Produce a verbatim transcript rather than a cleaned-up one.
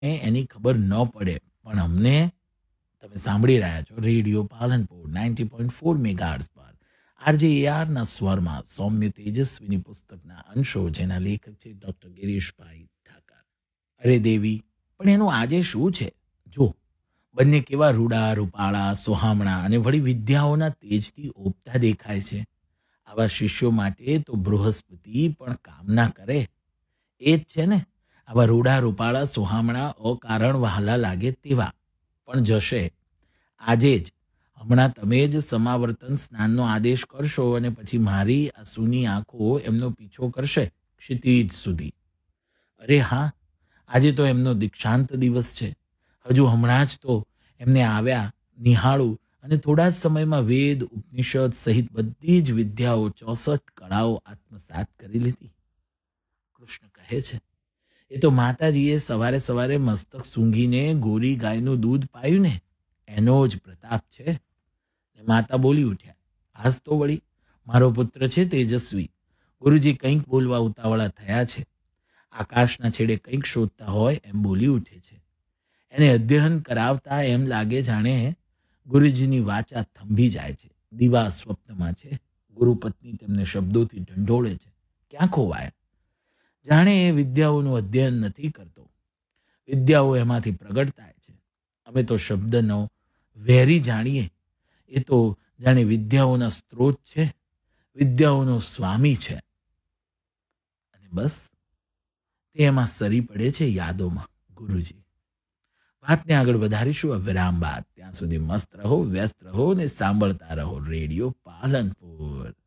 એ એની ખબર ન પડે, પણ અમને તમે સાંભળી રહ્યા છો radio Palanpur ninety point four megahertz પર આરજે એઆરના સ્વરમાં સૌમ્ય તેજસ્વીની પુસ્તકના અંશો, જેના લેખક છે ડૉક્ટર ગિરીશભાઈ ઠાકર. અરે દેવી, પણ એનું આજે શું છે? જો, બંને કેવા રૂડા રૂપાળા, સોહામણા અને વળી વિદ્યાઓના તેજથી ઓપતા દેખાય છે. આવા શિષ્યો માટે તો બૃહસ્પતિ પણ કામના કરે. એ જ છે ને, આવા રૂડા રૂપાળા, સોહામણા, અકારણ વહાલા લાગે તેવા. પણ જશે આજે જ. હમણાં તમે જ સમાવર્તન સ્નાનનો આદેશ કરશો અને પછી મારી આ સૂની આંખો એમનો પીછો કરશે ક્ષિતિજ સુધી. અરે હા, આજે તો એમનો દીક્ષાંત દિવસ છે. હજુ હમણાં જ તો એમને આવ્યા, નિહાળું, અને થોડા જ સમયમાં વેદ, ઉપનિષદ સહિત બધી જ વિદ્યાઓ, ચોસઠ કળાઓ આત્મસાત કરી લીધી. કૃષ્ણ કહે છે, એ તો માતાજીએ સવારે સવારે મસ્તક સૂંઘીને ગોરી ગાયનું દૂધ પાયું ને, એનો જ પ્રતાપ છે. ને માતા બોલી ઉઠ્યા, આજ તો વળી મારો પુત્ર છે તેજસ્વી. ગુરુજી કંઈક બોલવા ઉતાવળા થયા છે. આકાશના છેડે કંઈક શોધતા હોય એમ બોલી ઉઠે છે. એને અધ્યયન કરાવતા એમ લાગે જાણે ગુરુજીની વાચા થંભી જાય છે. દીવા સ્વપ્નમાં છે. ગુરુપત્ની તેમને શબ્દોથી ઢંઢોળે છે. ક્યાં ખોવાયા? જાણે એ વિદ્યાઓનું અધ્યયન નથી કરતો, વિદ્યાઓ એમાંથી પ્રગટ થાય છે. અમે તો શબ્દનો વેરી જાણીએ. એ તો જાણે વિદ્યાઓના સ્ત્રોત છે, વિદ્યાઓનો સ્વામી છે. અને બસ તે એમાં સરી પડે છે યાદોમાં ગુરુજી. વાતને આગળ વધારીશું વિરામ બાદ. ત્યાં સુધી મસ્ત રહો, વ્યસ્ત રહો ને સાંભળતા રહો રેડિયો પાલનપુર.